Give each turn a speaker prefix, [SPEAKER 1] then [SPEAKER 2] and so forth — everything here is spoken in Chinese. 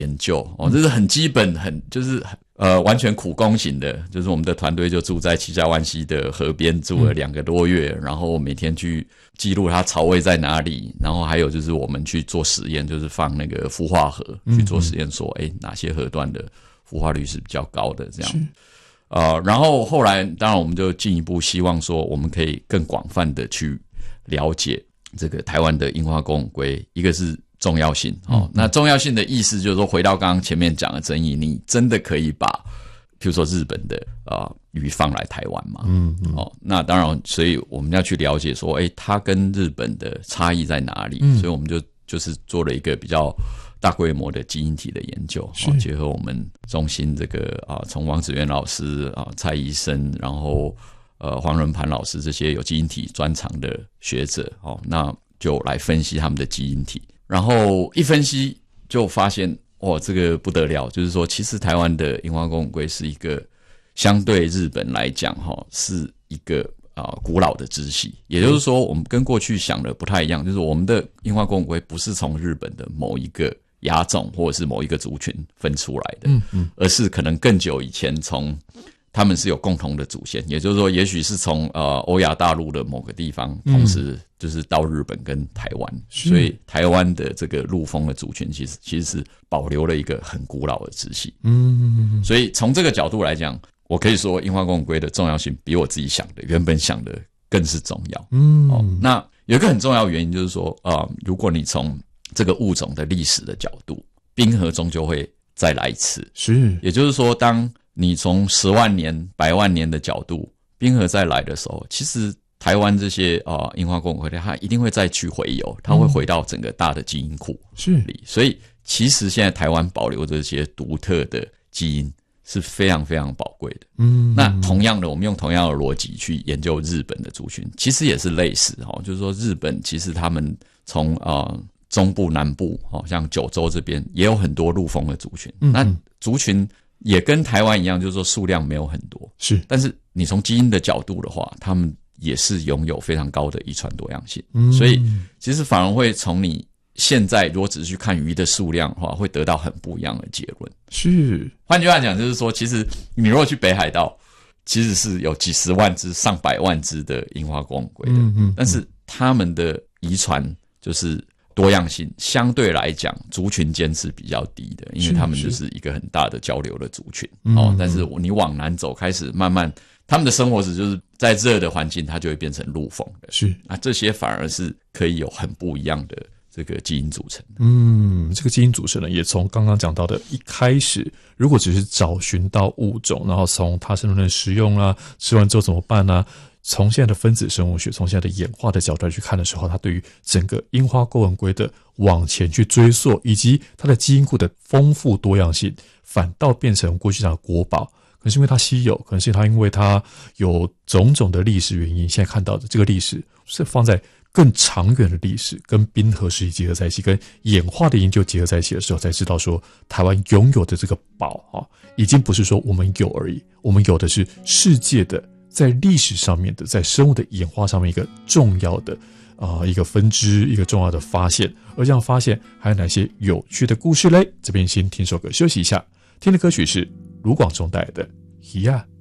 [SPEAKER 1] 研究这是很基本就是完全苦工型的，就是我们的团队就住在七家湾溪的河边住了2个多月，然后每天去记录它巢位在哪里，然后还有就是我们去做实验，就是放那个孵化盒去做实验说哪些河段的孵化率是比较高的这样。然后后来当然我们就进一步希望说我们可以更广泛的去了解这个台湾的樱花公吻龟，一个是重要性那重要性的意思就是说回到刚刚前面讲的争议，你真的可以把譬如说日本的鱼放来台湾嘛那当然所以我们要去了解说它跟日本的差异在哪里所以我们就是做了一个比较大规模的基因体的研究结合我们中心这个从王子渊老师蔡医生然后黄仁盘老师这些有基因体专长的学者那就来分析他们的基因体，然后一分析就发现这个不得了，就是说其实台湾的樱花公吻龟是一个相对日本来讲是一个古老的支系，也就是说我们跟过去想的不太一样，就是我们的樱花公吻龟不是从日本的某一个亚种或者是某一个族群分出来的而是可能更久以前从他们是有共同的祖先，也就是说也许是从欧亚大陆的某个地方同时就是到日本跟台湾所以台湾的这个陆丰的族群其实是保留了一个很古老的支系所以从这个角度来讲，我可以说樱花公吻龟的重要性比我自己原本想的更是重要那有一个很重要的原因就是说如果你从这个物种的历史的角度，冰河终究会再来一次
[SPEAKER 2] 是也
[SPEAKER 1] 就是说当你从10万年100万年的角度冰河再来的时候，其实台湾这些樱花公吻龟它一定会再去回游，它会回到整个大的基因库里所以其实现在台湾保留这些独特的基因是非常非常宝贵的那同样的我们用同样的逻辑去研究日本的族群，其实也是类似就是说日本其实他们从中部南部像九州这边也有很多陆丰的族群那族群也跟台湾一样，就是说数量没有很多但是你从基因的角度的话，他们也是拥有非常高的遗传多样性所以其实反而会从你现在如果只是去看鱼的数量的话，会得到很不一样的结论换句话讲就是说，其实你如果去北海道其实是有几十万只上百万只的樱花公吻龟的但是他们的遗传就是多样性相对来讲族群间是比较低的，因为他们就是一个很大的交流的族群但是你往南走开始慢慢他们的生活史就是在热的环境它就会变成陆丰的这些反而是可以有很不一样的这个基因组成
[SPEAKER 2] 这个基因组成呢也从刚刚讲到的一开始如果只是找寻到物种，然后从它是能不能食用吃完之后怎么办从现在的分子生物学，从现在的演化的角度来去看的时候，它对于整个樱花公吻龟的往前去追溯，以及它的基因库的丰富多样性，反倒变成过去讲的国宝。可能是因为它稀有，可能是因为它有种种的历史原因，现在看到的这个历史是放在更长远的历史跟冰河时期结合在一起，跟演化的研究结合在一起的时候，才知道说台湾拥有的这个宝已经不是说我们有而已，我们有的是世界的在历史上面的，在生物的演化上面一个重要的一个分支，一个重要的发现。而这样发现还有哪些有趣的故事嘞？这边先听首歌休息一下，听的歌曲是卢广仲带来的《咿呀》。